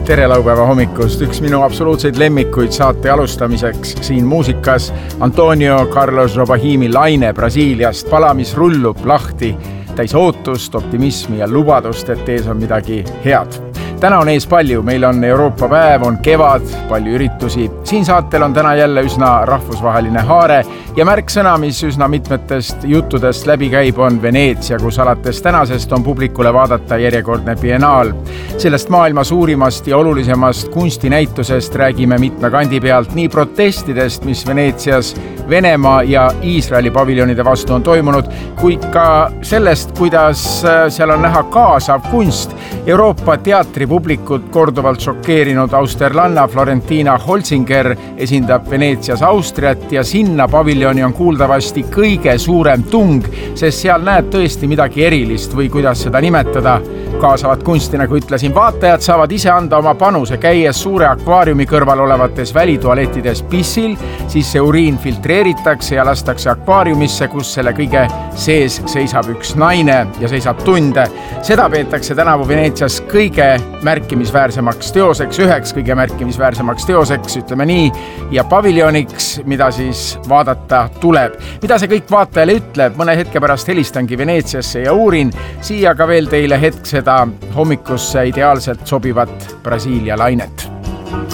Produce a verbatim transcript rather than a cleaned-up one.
Tere laupäeva hommikust, üks minu absoluutseid lemmikuid saate alustamiseks siin muusikas Antonio Carlos Jobim laine Brasiiliast, pala, mis rullub lahti, täis ootust, optimismi ja lubadust, et ees on midagi head. Täna on ees palju, meil on Euroopa päev, on kevad, palju üritusi. Siin saatel on täna jälle üsna rahvusvaheline haare ja märksõna, mis üsna mitmetest juttudest läbi käib, on Veneetsia, kus alates tänasest on publikule vaadata järjekordne biennaal. Sellest maailma suurimast ja olulisemast kunstinäitusest räägime mitme kandi pealt, nii protestidest, mis Veneetsias Venemaa ja Iisraeli paviljonide vastu on toimunud, kui ka sellest, kuidas seal on näha kaasav kunst. Euroopa teatripublikut korduvalt šokeerinud austerlanna Florentina Holzinger esindab Veneetsias Austriat ja sinna paviljoni on kuuldavasti kõige suurem tung, sest seal näed tõesti midagi erilist või kuidas seda nimetada. Kaasavat kunsti, nagu ütlesin, vaatajad saavad ise anda oma panuse, käies suure akvaariumi kõrval olevates välitualettides pissil, siis see uriin filtreeritakse ja lastakse akvaariumisse, kus selle kõige sees seisab üks naine ja seisab tunde. Seda peetakse tänavu Veneetsias kõige märkimisväärsemaks teoseks, üheks kõige märkimisväärsemaks teoseks, ütleme nii, ja paviljoniks, mida siis vaadata tuleb. Mida see kõik vaatajale ütleb, mõne hetke pärast helistangi Veneetsiasse ja uurin siia ka veel teile hetk seda hommikusse ideaalselt sobivat Brasiilia lainet.